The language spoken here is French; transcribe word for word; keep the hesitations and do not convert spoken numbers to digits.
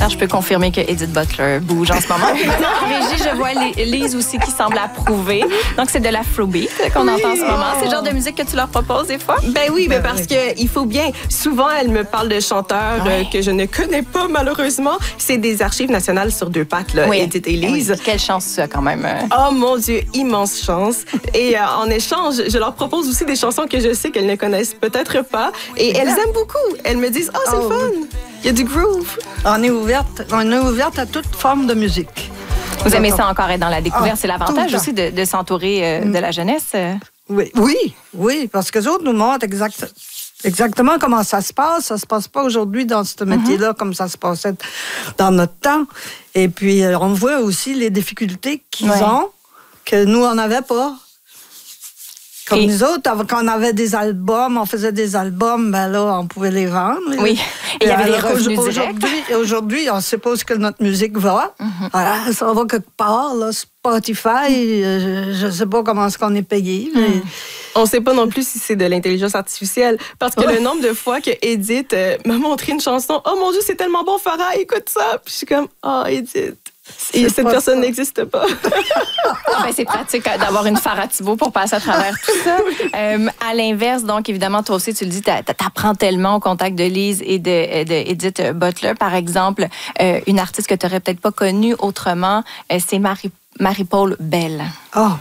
je peux confirmer que Edith Butler bouge en ce moment. En régie, je vois Lise aussi qui semble approuver. Donc, c'est de l'afrobeat qu'on oui. entend en ce moment. C'est le genre de musique que tu leur proposes des fois? Ben oui, ben parce que il faut bien... Souvent, elle me parle de chanteurs ouais. euh, que je ne connais pas, malheureusement. C'est des archives nationales sur deux pattes, là, oui. Edith et Lise. Oui. Quelle chance ça, quand même. Oh mon Dieu, immense chance. Et euh, en échange, je leur propose aussi des chansons que je sais qu'elles ne connaissent peut-être pas. Et elles aiment beaucoup. Elles me disent, oh, c'est oh, fun. Oui. Il y a du groove. On est ouverte, on est ouverte à toute forme de musique. Vous aimez ça encore être dans la découverte? Ah, c'est l'avantage aussi de, de s'entourer euh, mm. de la jeunesse. Oui, oui, oui, parce que les autres nous montrent exact, exactement comment ça se passe. Ça se passe pas aujourd'hui dans ce métier-là mm-hmm. comme ça se passait dans notre temps. Et puis, on voit aussi les difficultés qu'ils ouais. ont, que nous, on n'avait pas. Comme Et... nous autres, quand on avait des albums, on faisait des albums, ben là, on pouvait les vendre. Oui, et il y avait des revenus aujourd'hui, aujourd'hui, on suppose que notre musique va. Mm-hmm. Alors, ça va quelque part, là, Spotify, mm. je ne sais pas comment est-ce qu'on est payé, mais... Mm. On ne sait pas non plus si c'est de l'intelligence artificielle, parce que ouais. le nombre de fois que Edith euh, m'a montré une chanson, « Oh mon Dieu, c'est tellement bon, Farah, écoute ça! » Puis je suis comme, « Oh, Edith! » Et cette personne ça. n'existe pas. Ah ben, c'est pratique d'avoir une Farah Thibault pour passer à travers tout ça. Euh, à l'inverse, donc, évidemment, toi aussi, tu le dis, t'apprends tellement au contact de Lise et de, de Edith Butler. Par exemple, euh, une artiste que tu n'aurais peut-être pas connue autrement, euh, c'est Marie, Marie-Paul Bell. Oh.